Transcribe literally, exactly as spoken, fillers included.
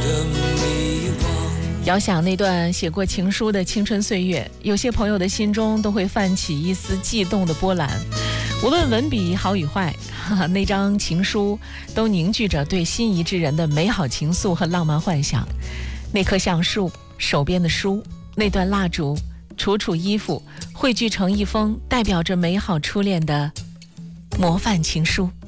遥想那段写过情书的青春岁月，有些朋友的心中都会泛起一丝悸动的波澜。无论文笔好与坏，那张情书都凝聚着对心仪之人的美好情愫和浪漫幻想。那棵橡树，手边的书，那段蜡烛，楚楚衣服，汇聚成一封代表着美好初恋的模范情书。